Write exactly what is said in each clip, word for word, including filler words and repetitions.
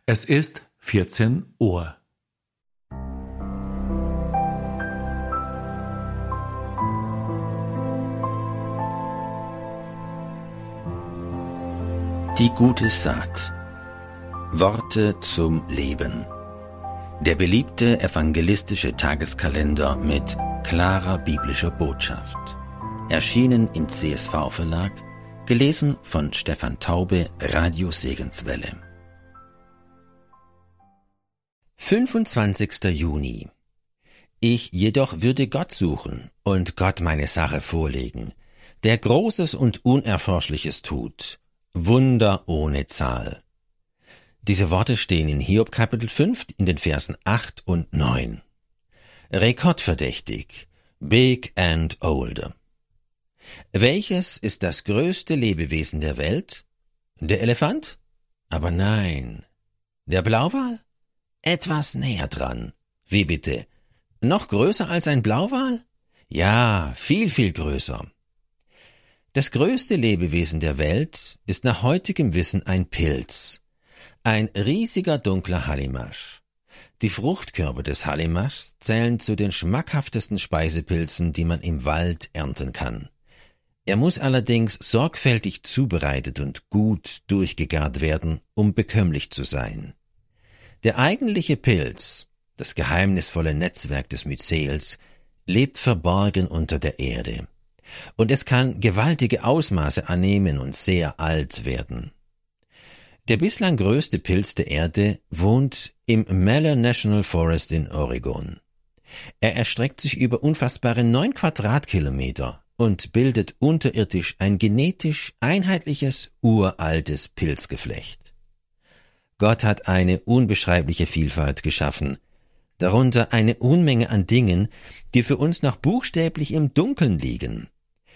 Es ist vierzehn Uhr. Die gute Saat. Worte zum Leben. Der beliebte evangelistische Tageskalender mit klarer biblischer Botschaft. Erschienen im C S V-Verlag, gelesen von Stefan Taube, Radio Segenswelle. fünfundzwanzigster Juni. Ich jedoch würde Gott suchen und Gott meine Sache vorlegen, der Großes und Unerforschliches tut, Wunder ohne Zahl. Diese Worte stehen in Hiob Kapitel fünf in den Versen acht und neun. Rekordverdächtig, big and older. Welches ist das größte Lebewesen der Welt? Der Elefant? Aber nein. Der Blauwal? Etwas näher dran. Wie bitte? Noch größer als ein Blauwal? Ja, viel, viel größer. Das größte Lebewesen der Welt ist nach heutigem Wissen ein Pilz. Ein riesiger dunkler Hallimasch. Die Fruchtkörper des Hallimaschs zählen zu den schmackhaftesten Speisepilzen, die man im Wald ernten kann. Er muss allerdings sorgfältig zubereitet und gut durchgegart werden, um bekömmlich zu sein. Der eigentliche Pilz, das geheimnisvolle Netzwerk des Myzels, lebt verborgen unter der Erde. Und es kann gewaltige Ausmaße annehmen und sehr alt werden. Der bislang größte Pilz der Erde wohnt im Malheur National Forest in Oregon. Er erstreckt sich über unfassbare neun Quadratkilometer und bildet unterirdisch ein genetisch einheitliches, uraltes Pilzgeflecht. Gott hat eine unbeschreibliche Vielfalt geschaffen, darunter eine Unmenge an Dingen, die für uns noch buchstäblich im Dunkeln liegen.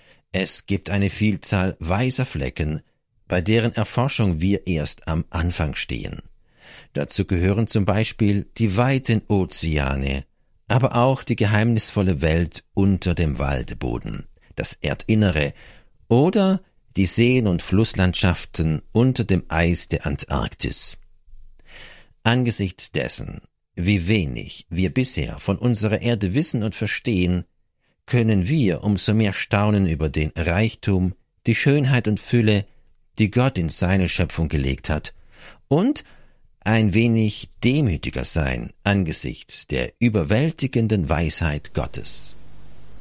Es gibt eine Vielzahl weißer Flecken, bei deren Erforschung wir erst am Anfang stehen. Dazu gehören zum Beispiel die weiten Ozeane, aber auch die geheimnisvolle Welt unter dem Waldboden, das Erdinnere oder die Seen- und Flusslandschaften unter dem Eis der Antarktis. Angesichts dessen, wie wenig wir bisher von unserer Erde wissen und verstehen, können wir umso mehr staunen über den Reichtum, die Schönheit und Fülle, die Gott in seine Schöpfung gelegt hat, und ein wenig demütiger sein angesichts der überwältigenden Weisheit Gottes.